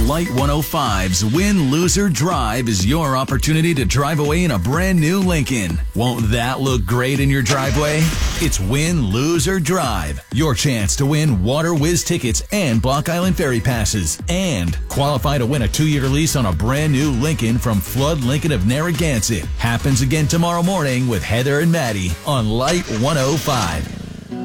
Light 105's Win, Loser, Drive is your opportunity to drive away in a brand new Lincoln. Won't that look great in your driveway? It's Win, Lose, or Drive. Your chance to win Water Whiz tickets and Block Island Ferry passes. And qualify to win a 2-year lease on a brand new Lincoln from Flood Lincoln of Narragansett. Happens again tomorrow morning with Heather and Maddie on Light 105.